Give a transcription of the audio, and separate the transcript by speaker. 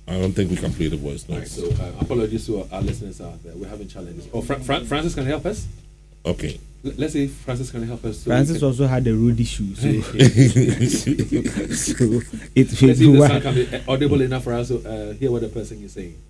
Speaker 1: I don't think we can play the voice
Speaker 2: Right,
Speaker 1: notes.
Speaker 2: so apologies to our listeners out there. We're having challenges. Oh, Francis can help us.
Speaker 1: Okay.
Speaker 2: Let's say Francis can help us. So
Speaker 3: Francis also had a road issue, so, so it
Speaker 2: let's see if the sound can be audible enough for us to hear what the person is saying.